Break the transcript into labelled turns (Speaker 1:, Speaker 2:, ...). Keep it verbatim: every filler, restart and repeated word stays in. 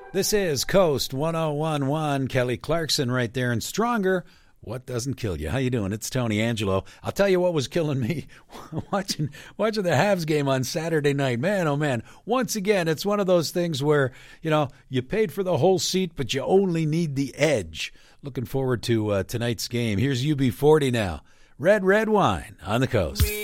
Speaker 1: This is Coast one oh one point one. Kelly Clarkson right there and Stronger. What doesn't kill you? How you doing? It's Tony Angelo. I'll tell you what was killing me watching watching the Habs game on Saturday night. Man, oh man. Once again, it's one of those things where, you know, you paid for the whole seat, but you only need the edge. Looking forward to uh, tonight's game. Here's U B forty now. Red, red wine on the Coast.